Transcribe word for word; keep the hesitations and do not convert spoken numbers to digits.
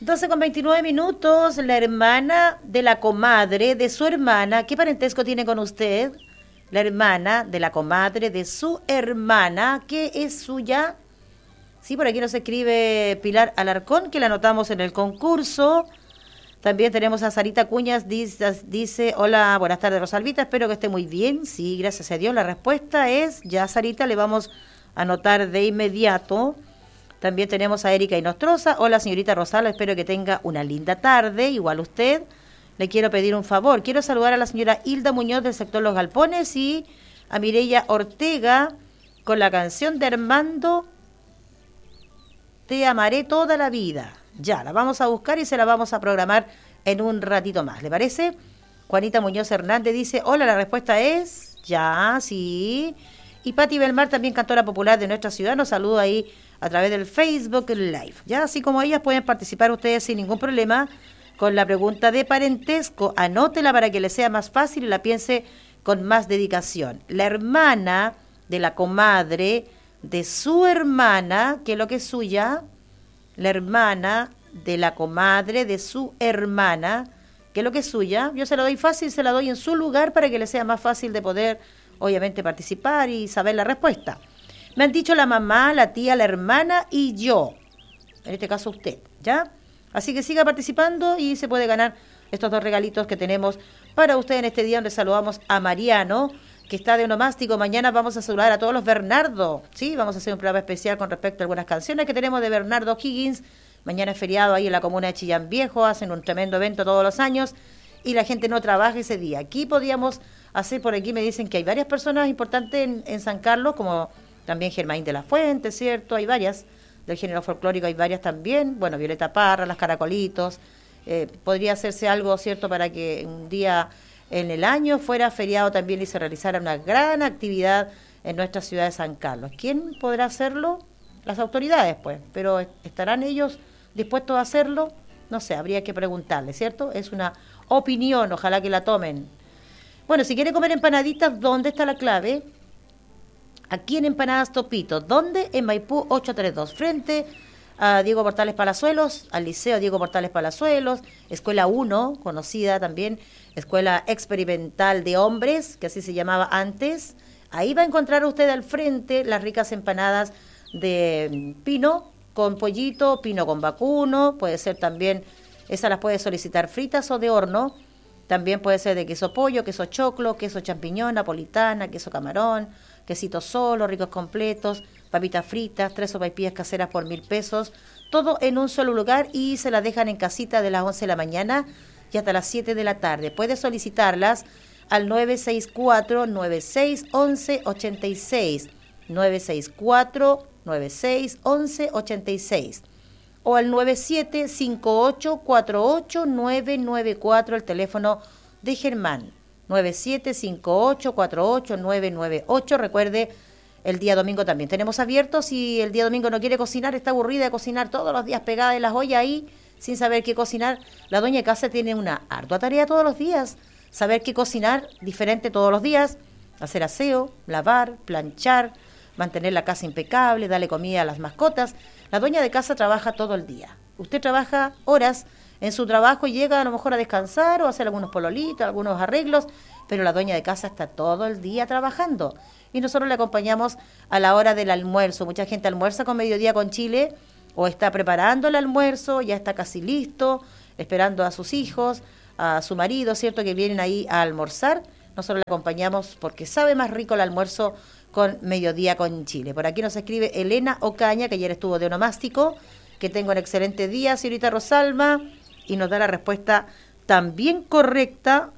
doce con veintinueve minutos, la hermana de la comadre de su hermana. ¿Qué parentesco tiene con usted? La hermana de la comadre de su hermana, que es suya. Sí, por aquí nos escribe Pilar Alarcón, que la anotamos en el concurso. También tenemos a Sarita Cuñas, dice, dice, hola, buenas tardes Rosalvita, espero que esté muy bien. Sí, gracias a Dios. La respuesta es, ya Sarita, le vamos a anotar de inmediato. También tenemos a Erika Inostroza, hola señorita Rosala, espero que tenga una linda tarde, igual usted. Le quiero pedir un favor, quiero saludar a la señora Hilda Muñoz del sector Los Galpones y a Mireya Ortega con la canción de Armando, Te amaré toda la vida. Ya, la vamos a buscar y se la vamos a programar en un ratito más, ¿le parece? Juanita Muñoz Hernández dice, hola, la respuesta es, ya, sí. Y Pati Belmar, también cantora popular de nuestra ciudad, nos saluda ahí a través del Facebook Live. Ya, así como ellas pueden participar ustedes sin ningún problema con la pregunta de parentesco. Anótela para que les sea más fácil y la piense con más dedicación. La hermana de la comadre de su hermana, que es lo que es suya, la hermana de la comadre de su hermana, que es lo que es suya, yo se la doy fácil, se la doy en su lugar para que le sea más fácil de poder, obviamente, participar y saber la respuesta. Me han dicho la mamá, la tía, la hermana y yo, en este caso usted, ¿ya? Así que siga participando y se puede ganar estos dos regalitos que tenemos para usted en este día, donde saludamos a Mariano, que está de onomástico. Mañana vamos a saludar a todos los Bernardo, ¿sí? Vamos a hacer un programa especial con respecto a algunas canciones que tenemos de Bernardo Higgins. Mañana es feriado ahí en la comuna de Chillán Viejo, hacen un tremendo evento todos los años y la gente no trabaja ese día. Aquí podíamos hacer, por aquí me dicen que hay varias personas importantes en, en San Carlos, como también Germain de la Fuente, ¿cierto? Hay varias del género folclórico, hay varias también. Bueno, Violeta Parra, Las Caracolitos. Eh, podría hacerse algo, ¿cierto?, para que un día en el año fuera feriado también y se realizara una gran actividad en nuestra ciudad de San Carlos. ¿Quién podrá hacerlo? Las autoridades, pues. Pero ¿estarán ellos dispuestos a hacerlo? No sé, habría que preguntarle, ¿cierto? Es una opinión, ojalá que la tomen. Bueno, si quiere comer empanaditas, ¿dónde está la clave? Aquí en Empanadas Topito. ¿Dónde? En Maipú ochocientos treinta y dos, frente a Diego Portales Palazuelos, al Liceo Diego Portales Palazuelos, Escuela uno, conocida también, Escuela Experimental de Hombres, que así se llamaba antes. Ahí va a encontrar usted al frente las ricas empanadas de pino con pollito, pino con vacuno, puede ser también, esas las puede solicitar fritas o de horno, también puede ser de queso pollo, queso choclo, queso champiñón, napolitana, queso camarón, quesito solo, ricos completos, papitas fritas, tres sopaipillas caseras por mil pesos, todo en un solo lugar y se las dejan en casita de las once de la mañana y hasta las siete de la tarde. Puede solicitarlas al nueve seis cuatro, nueve seis, once, ochenta y seis, nueve seis cuatro, nueve seis, once, ochenta y seis o al nueve siete cinco ocho cuatro ocho nueve nueve cuatro, el teléfono de Germán, nueve siete cinco ocho cuatro ocho nueve nueve ocho. Recuerde, el día domingo también tenemos abiertos. Si el día domingo no quiere cocinar, está aburrida de cocinar todos los días pegada de las ollas ahí, sin saber qué cocinar, la dueña de casa tiene una ardua tarea todos los días, saber qué cocinar diferente todos los días, hacer aseo, lavar, planchar, mantener la casa impecable, darle comida a las mascotas. La dueña de casa trabaja todo el día. Usted trabaja horas en su trabajo y llega a lo mejor a descansar o a hacer algunos pololitos, algunos arreglos, pero la dueña de casa está todo el día trabajando. Y nosotros le acompañamos a la hora del almuerzo. Mucha gente almuerza con Mediodía con Chile o está preparando el almuerzo, ya está casi listo, esperando a sus hijos, a su marido, ¿cierto?, que vienen ahí a almorzar. Nosotros le acompañamos porque sabe más rico el almuerzo con Mediodía con Chile. Por aquí nos escribe Elena Ocaña, que ayer estuvo de onomástico, que tenga un excelente día, señorita Rosalba, y nos da la respuesta también correcta